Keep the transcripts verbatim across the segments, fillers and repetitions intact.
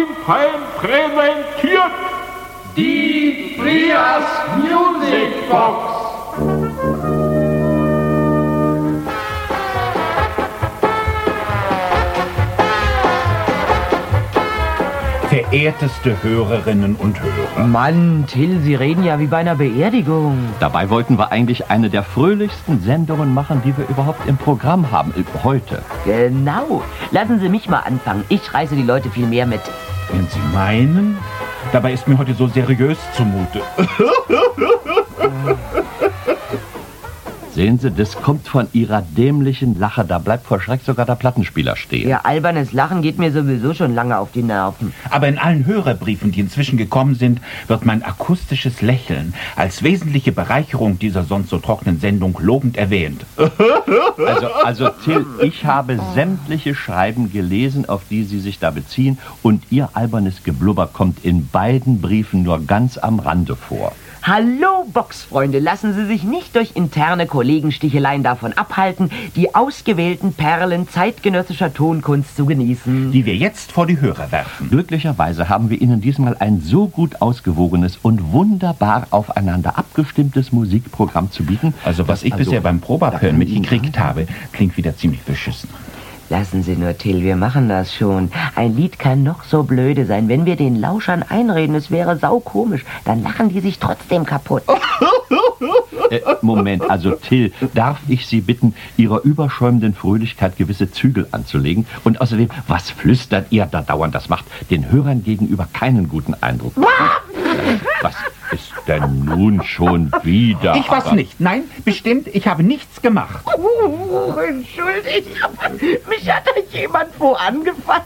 Film präsentiert die Frias Music Box. Verehrteste Hörerinnen und Hörer. Mann, Till, Sie reden ja wie bei einer Beerdigung. Dabei wollten wir eigentlich eine der fröhlichsten Sendungen machen, die wir überhaupt im Programm haben, heute. Genau. Lassen Sie mich mal anfangen. Ich reiße die Leute viel mehr mit. Wenn Sie meinen? Dabei ist mir heute so seriös zumute. Sehen Sie, das kommt von Ihrer dämlichen Lache. Da bleibt vor Schreck sogar der Plattenspieler stehen. Ihr albernes Lachen geht mir sowieso schon lange auf die Nerven. Aber in allen Hörerbriefen, die inzwischen gekommen sind, wird mein akustisches Lächeln als wesentliche Bereicherung dieser sonst so trockenen Sendung lobend erwähnt. Also, also Till, ich habe sämtliche Schreiben gelesen, auf die Sie sich da beziehen, und Ihr albernes Geblubber kommt in beiden Briefen nur ganz am Rande vor. Hallo, Boxfreunde, lassen Sie sich nicht durch interne Kollegensticheleien davon abhalten, die ausgewählten Perlen zeitgenössischer Tonkunst zu genießen. Die wir jetzt vor die Hörer werfen. Glücklicherweise haben wir Ihnen diesmal ein so gut ausgewogenes und wunderbar aufeinander abgestimmtes Musikprogramm zu bieten. Also was ich also, bisher beim Probabhören mitgekriegt habe, klingt wieder ziemlich beschissen. Lassen Sie nur, Till, wir machen das schon. Ein Lied kann noch so blöde sein. Wenn wir den Lauschern einreden, es wäre saukomisch, dann lachen die sich trotzdem kaputt. Äh, Moment, also Till, darf ich Sie bitten, Ihrer überschäumenden Fröhlichkeit gewisse Zügel anzulegen? Und außerdem, was flüstert ihr da dauernd? Das macht den Hörern gegenüber keinen guten Eindruck. Was ist denn nun schon wieder? Ich was nicht. Nein, bestimmt, ich habe nichts gemacht. Oh, entschuldigt, mich hat da jemand wo angefasst.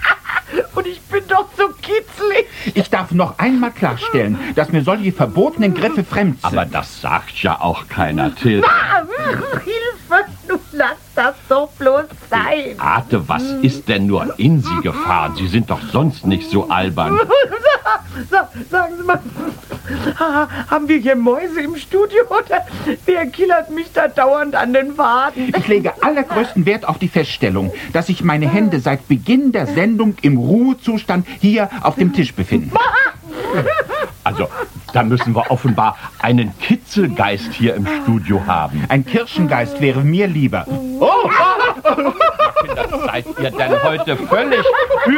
Und ich bin doch so kitzlig. Ich darf noch einmal klarstellen, dass mir solche verbotenen Griffe fremd sind. Aber das sagt ja auch keiner, Till. Ah, Hilfe, nun lass das doch bloß sein. Beate, was ist denn nur in Sie gefahren? Sie sind doch sonst nicht so albern. Sa sagen Sie mal, haben wir hier Mäuse im Studio oder wer killert mich da dauernd an den Waden? Ich lege allergrößten Wert auf die Feststellung, dass sich meine Hände seit Beginn der Sendung im Ruhezustand hier auf dem Tisch befinden. Also, da müssen wir offenbar einen Kitzelgeist hier im Studio haben. Ein Kirschengeist wäre mir lieber. Oh! Kinder, seid ihr denn heute völlig